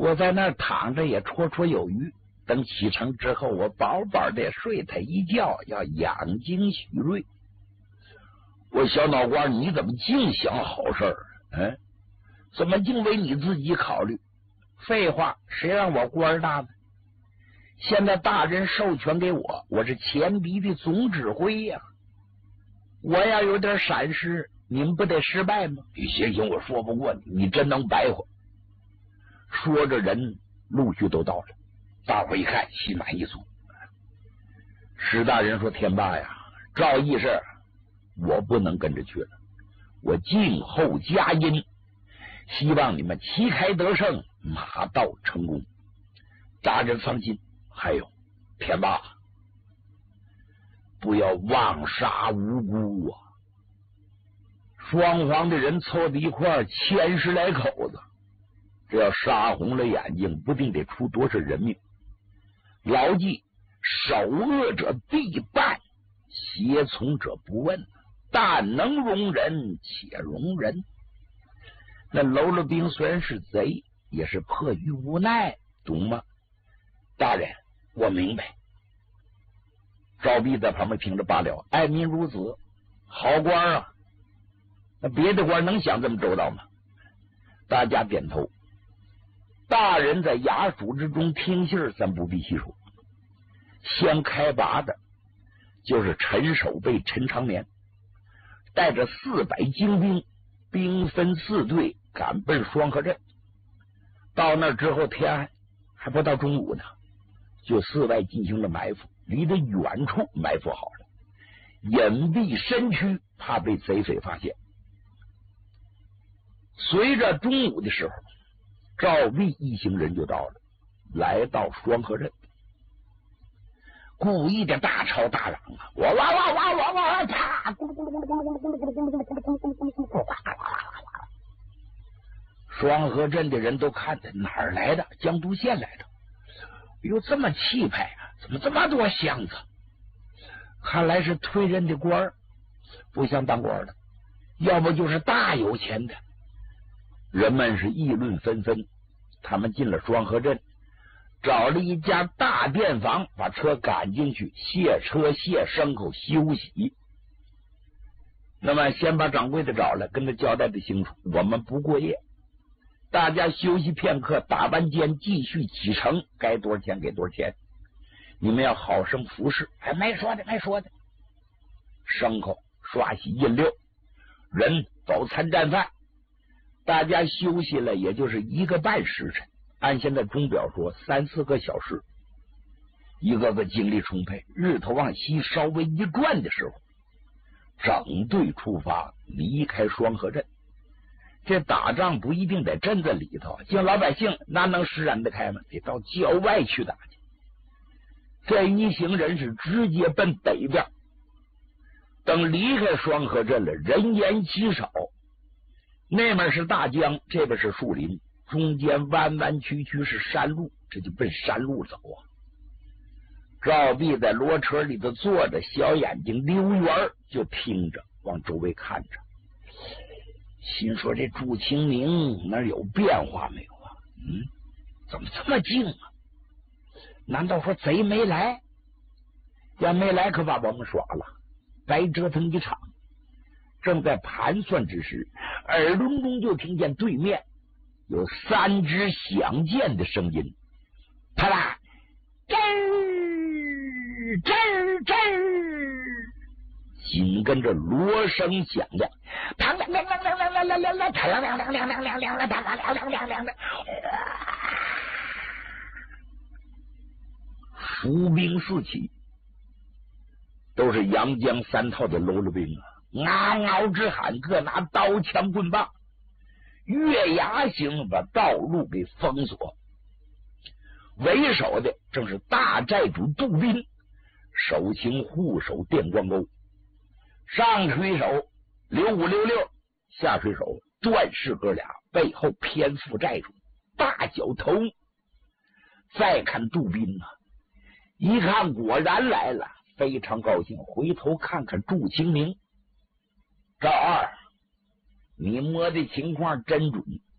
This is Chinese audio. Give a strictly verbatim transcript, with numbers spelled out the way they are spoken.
我在那儿躺着也绰绰有余。等启程之后，我饱饱的睡他一觉，要养精蓄锐。我小脑瓜，你怎么净想好事儿？嗯，怎么净为你自己考虑？废话，谁让我官大呢？现在大人授权给我，我是前敌的总指挥呀、啊。我要有点闪失，你们不得失败吗？行行，我说不过你，你真能白活。说着，人陆续都到了。大伙一看，心满意足。石大人说：“天霸呀，照议事，我不能跟着去了，我静候佳音，希望你们旗开得胜，马到成功。大人放心。还有，天霸，不要妄杀无辜啊！双方的人凑在一块儿，千十来口子，这要杀红了眼睛，不定得出多少人命。牢记，首恶者必办，胁从者不问。但能容人，且容人。那喽啰兵虽然是贼，也是迫于无奈，懂吗？大人，我明白。赵弼在旁边听着罢了，爱民如子，好官啊！那别的官能想这么周到吗？大家点头。大人在衙署之中听信儿，咱不必细说。先开拔的就是陈守备陈长年，带着四百精兵，兵分四队赶奔双河镇。到那之后，天暗还不到中午呢，就四外进行了埋伏，离得远处埋伏好了，隐蔽身躯，怕被贼匪发现。随着中午的时候，赵弼一行人就到了，来到双河镇，故意的大吵大嚷啊！哇哇哇哇哇哇！啪！咕噜咕噜咕噜咕噜咕噜咕噜咕噜咕噜咕噜咕噜咕噜咕噜！双河镇的人都看的哪儿来的？江都县来的。哟，这么气派啊！怎么这么多箱子？看来是推任的官儿，不像当官的，要不就是大有钱的。人们是议论纷纷。他们进了双河镇，找了一家大店房，把车赶进去，卸车卸牲口休息。那么先把掌柜的找来，跟他交代的清楚，我们不过夜，大家休息片刻，打完尖继续启程，该多少钱给多少钱，你们要好生服侍。哎，没说的没说的，牲口刷洗印六，人饱餐战饭。大家休息了，也就是一个半时辰，按现在钟表说三四个小时，一个个精力充沛。日头往西稍微一转的时候，整队出发，离开双河镇。这打仗不一定在镇子里头，像老百姓哪能施展得开吗？得到郊外去打去。这一行人是直接奔北边。等离开双河镇了，人烟稀少。那面是大江，这边是树林，中间弯弯曲曲是山路，这就奔山路走啊。赵弼在骡车里头坐着，小眼睛溜圆，就听着，往周围看着，心说这祝清明那有变化没有啊？嗯，怎么这么静啊？难道说贼没来？要没来，可把我们耍了，白折腾一场。正在盘算之时，耳聋中就听见对面有三支响箭的声音，啪啦，吱吱吱，紧跟着锣声响亮，嘡啷啷啷啷啷啷啷啷啷，嘡啷啷啷啷啷啷啷啷啷，嘡啷啷啷啷啷啷。伏兵四起，都是阳江三套的喽啰兵啊！嗷嗷之喊，各拿刀枪棍棒，月牙形把道路给封锁。为首的正是大寨主杜宾，手擎护手电光钩，上水手刘五六六，下水手段氏哥俩，背后偏副寨主大脚头。再看杜宾啊，一看果然来了，非常高兴，回头看看祝清明。赵二，你摸的情况真准，